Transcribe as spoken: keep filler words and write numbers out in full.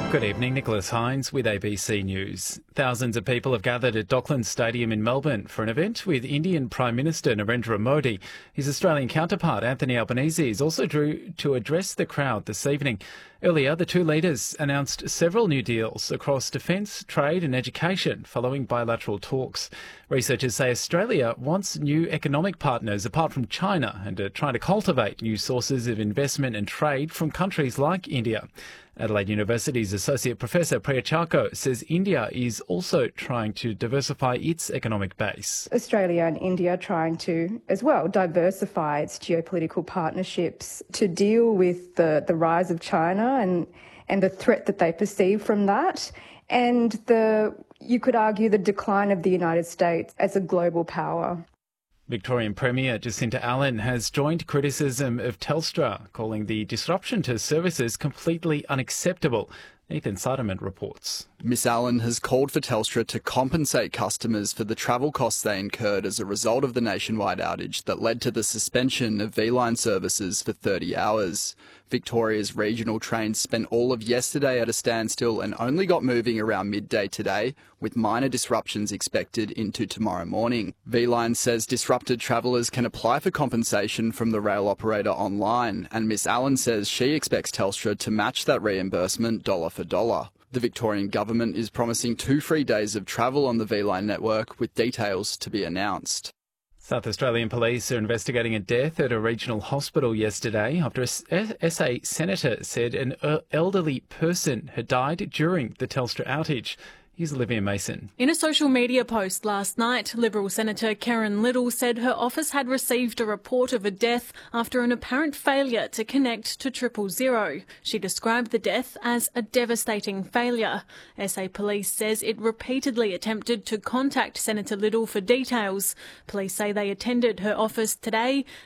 Good evening, Nicholas Hines with A B C News. Thousands of people have gathered at Docklands Stadium in Melbourne for an event with Indian Prime Minister Narendra Modi. His Australian counterpart Anthony Albanese is also due to address the crowd this evening. Earlier, the two leaders announced several new deals across defence, trade and education following bilateral talks. Researchers say Australia wants new economic partners apart from China and are trying to cultivate new sources of investment and trade from countries like India. Adelaide University's Associate Professor Priya Charko says India is also trying to diversify its economic base. Australia and India are trying to, as well, diversify its geopolitical partnerships to deal with the, the rise of China and, and the threat that they perceive from that, and the, you could argue, the decline of the United States as a global power. Victorian Premier Jacinta Allan has joined criticism of Telstra, calling the disruption to services completely unacceptable. Ethan Siderman reports. Miss Allan has called for Telstra to compensate customers for the travel costs they incurred as a result of the nationwide outage that led to the suspension of V-Line services for thirty hours. Victoria's regional trains spent all of yesterday at a standstill and only got moving around midday today, with minor disruptions expected into tomorrow morning. V-Line says disrupted travellers can apply for compensation from the rail operator online, and Miss Allan says she expects Telstra to match that reimbursement dollar for dollar. The Victorian government is promising two free days of travel on the V-Line network, with details to be announced. South Australian police are investigating a death at a regional hospital yesterday after a S A senator said an elderly person had died during the Telstra outage. Here's Olivia Mason. In a social media post last night, Liberal Senator Karen Little said her office had received a report of a death after an apparent failure to connect to triple zero. She described the death as a devastating failure. S A Police says it repeatedly attempted to contact Senator Little for details. Police say they attended her office today